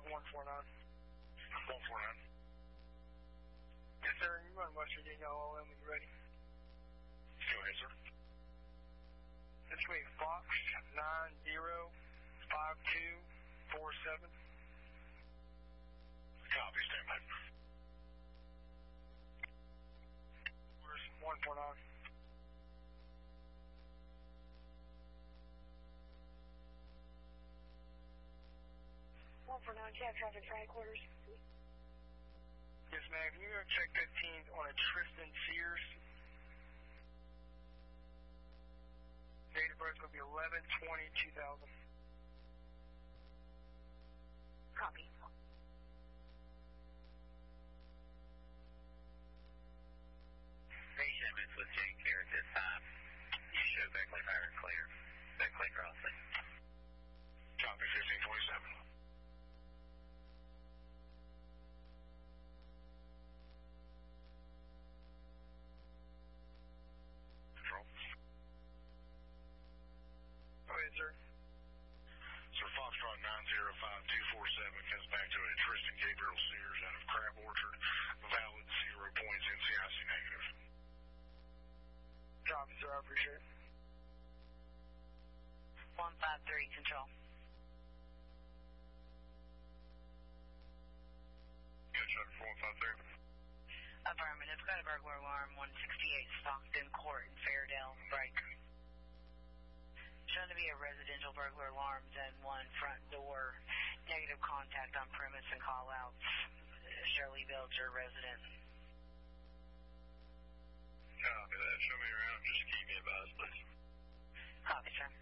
149. 149. Yes, sir. You run West Virginia OM when you're ready. Go ahead, sir. This way, Fox 905247. Copy, stand by. Where's 149? Cab traffic headquarters. Yes, ma'am. Can you go check 15 on a Tristan Sears? Date of birth will be 11/20/2000. Copy. Hey, shipments with Jake here at this time. You show Beckley Fire clear. Beckley crossing. Copy, 1527. Control. Go ahead, sir. Sir, Foxtrot 905247 comes back to a Tristan Gabriel Sears out of Crab Orchard. Valid 0 points, NCIC negative. Copy, sir. I appreciate it. 153, control. Good, Shutter 413. Affirmative. Got a burglar alarm, 168 Stockton Court in Fairdale. Break. Shown to be a residential burglar alarm, then 1 front door. Negative contact on premise and call-outs. Shirley Belcher, resident. Copy that. Show me around. Just keep me advised, please. Copy, sir.